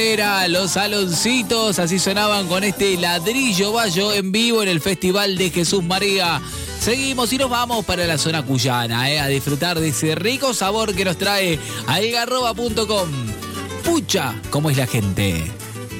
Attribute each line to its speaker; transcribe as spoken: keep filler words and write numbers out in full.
Speaker 1: Era los Aloncitos, así sonaban con este Ladrillo Bayo en vivo en el Festival de Jesús María. Seguimos y nos vamos para la zona cuyana, eh, a disfrutar de ese rico sabor que nos trae algarroba punto com. Pucha, cómo es la gente.